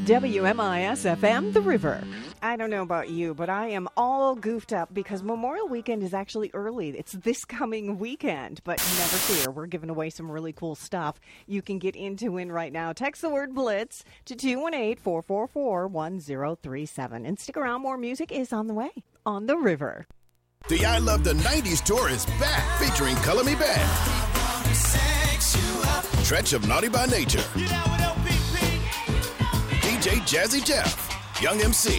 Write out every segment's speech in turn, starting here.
WMIS FM, The River. I don't know about you, but I am all goofed up because Memorial Weekend is actually early. It's this coming weekend, but never fear. We're giving away some really cool stuff you can get into in right now. Text the word BLITZ to 218-444-1037. And stick around, more music is on the way on The River. The I Love the 90s tour is back, featuring Color Me Badd, Stretch of Naughty by Nature, DJ Jazzy Jeff, Young MC,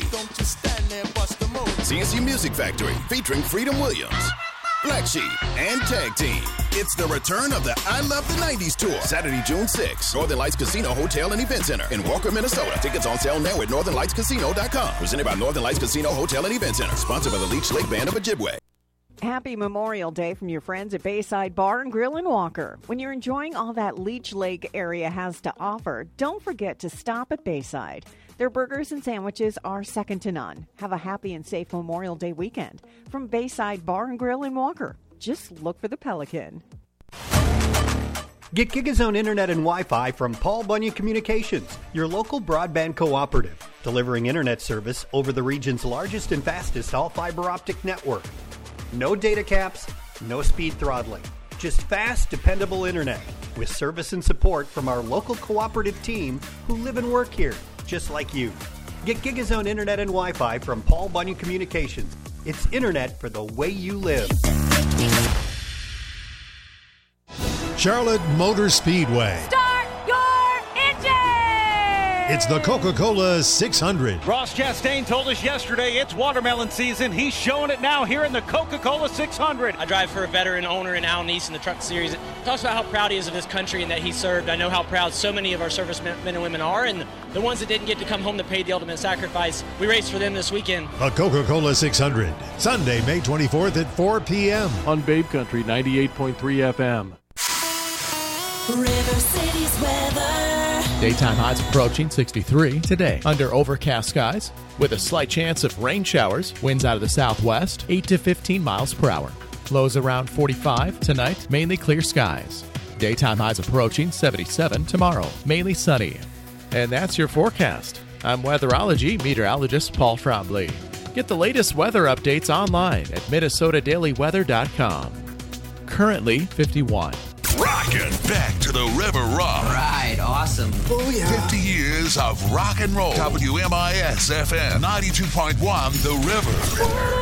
CNC Music Factory featuring Freedom Williams, Black Sheep, and Tag Team. It's the return of the I Love the 90s tour, Saturday, June 6th, Northern Lights Casino Hotel and Event Center in Walker, Minnesota. Tickets on sale now at northernlightscasino.com. Presented by Northern Lights Casino Hotel and Event Center. Sponsored by the Leech Lake Band of Ojibwe. Happy Memorial Day from your friends at Bayside Bar and Grill in Walker. When you're enjoying all that Leech Lake area has to offer, don't forget to stop at Bayside. Their burgers and sandwiches are second to none. Have a happy and safe Memorial Day weekend. From Bayside Bar and Grill in Walker, just look for the Pelican. Get GigaZone Internet and Wi-Fi from Paul Bunyan Communications, your local broadband cooperative, delivering internet service over the region's largest and fastest all-fiber optic network. No data caps, no speed throttling, just fast, dependable internet with service and support from our local cooperative team who live and work here, just like you. Get GigaZone Internet and Wi-Fi from Paul Bunyan Communications. It's internet for the way you live. Charlotte Motor Speedway. Start your engine! It's the Coca-Cola 600. Ross Chastain told us yesterday it's watermelon season. He's showing it now here in the Coca-Cola 600. I drive for a veteran owner in Al Neese in the truck series. It talks about how proud he is of this country and that he served. I know how proud so many of our servicemen and women are, and the ones that didn't get to come home to pay the ultimate sacrifice, we raced for them this weekend. The Coca-Cola 600, Sunday, May 24th at 4 p.m. on Babe Country 98.3 FM. River City's weather. Daytime highs approaching 63 today under overcast skies with a slight chance of rain showers. Winds out of the southwest, 8 to 15 miles per hour. Lows around 45 tonight, mainly clear skies. Daytime highs approaching 77 tomorrow, mainly sunny. And that's your forecast. I'm weatherology meteorologist Paul Trombley. Get the latest weather updates online at MinnesotaDailyWeather.com. Currently 51. Rockin' back to the River Rock. Right, awesome. Oh, yeah. 50 years of rock and roll. WMIS FM 92.1 The River.